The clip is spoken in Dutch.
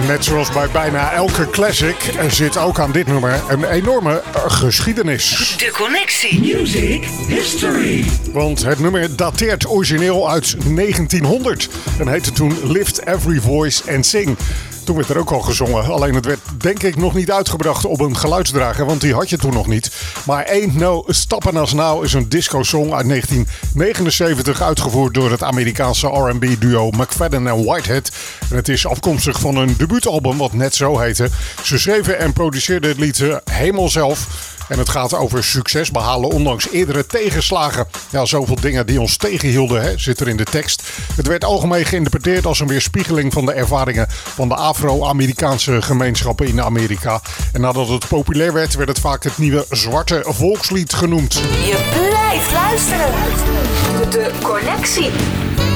Net zoals bij bijna elke classic zit ook aan dit nummer een enorme geschiedenis. De Connectie. Music History. Want het nummer dateert origineel uit 1900 en heette toen Lift Every Voice and Sing. Toen werd er ook al gezongen, alleen het werd denk ik nog niet uitgebracht op een geluidsdrager, want die had je toen nog niet. Maar Ain't No Stoppin' Us Now is een disco-song uit 1979, uitgevoerd door het Amerikaanse R&B duo McFadden en Whitehead. En het is afkomstig van een debuutalbum wat net zo heette. Ze schreven en produceerden het lied helemaal zelf. En het gaat over succes behalen ondanks eerdere tegenslagen. Ja, zoveel dingen die ons tegenhielden, zit er in de tekst. Het werd algemeen geïnterpreteerd als een weerspiegeling van de ervaringen van de Afro-Amerikaanse gemeenschappen in Amerika. En nadat het populair werd, werd het vaak het nieuwe zwarte volkslied genoemd. Je blijft luisteren. De Connectie.